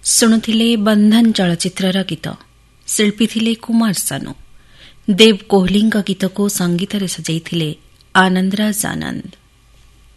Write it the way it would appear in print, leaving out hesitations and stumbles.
ଶୁଣୁଥିଲେ ବନ୍ଧନ ଚଳଚ୍ଚିତ୍ରର ଗୀତ। ଶିଳ୍ପୀ ଥିଲେ କୁମାର ସାନୁ। ଦେବ କୋହଲିଙ୍କ ଗୀତକୁ ସଙ୍ଗୀତରେ ସଜାଇଥିଲେ ଆନନ୍ଦରାଜ ଆନନ୍ଦ।